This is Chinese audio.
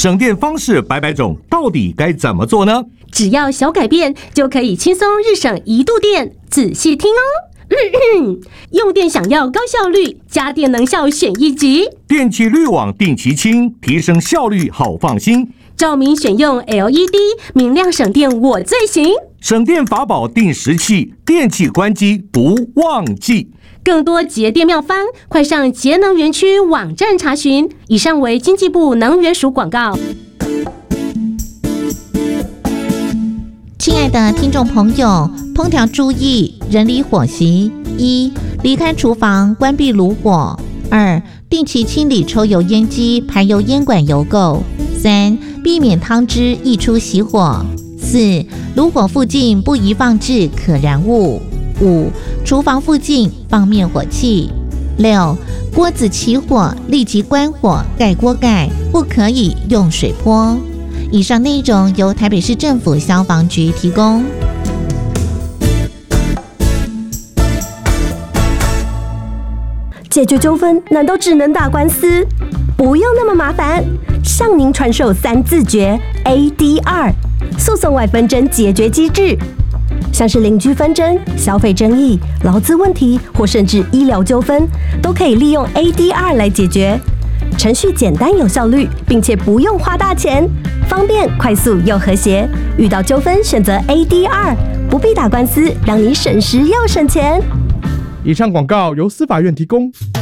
省电方式百百种，到底该怎么做呢？ 只要小改变，就可以轻松日省1度电。仔细听哦。用电想要高效率，家电能效选一级。 电器滤网定期清，提升效率好放心。 照明选用 LED， 明亮省电我最行。 省电法宝定时器，电器关机不忘记。 更多节电妙方，快上节能园区网站查询。以上为经济部能源署广告。 亲爱的听众朋友，烹调注意人理火习：一、离开厨房，关闭炉火；二、定期清理抽油烟机、排油烟管油垢；三、避免汤汁溢出熄火；四、炉火附近不宜放置可燃物；五、厨房附近放灭火器；六、锅子起火立即关火，盖锅盖，不可以用水泼。以上内容由台北市政府消防局提供。 解决纠纷难道只能打官司？不用那么麻烦，向您传授3字诀 ADR 诉讼外纷争解决机制。像是邻居纷争、消费争议、劳资问题或甚至医疗纠纷，都可以利用 ADR 来解决。程序简单有效率，并且不用花大钱，方便、快速又和谐。遇到纠纷选择 ADR， 不必打官司，让你省时又省钱。 以上广告由司法院提供。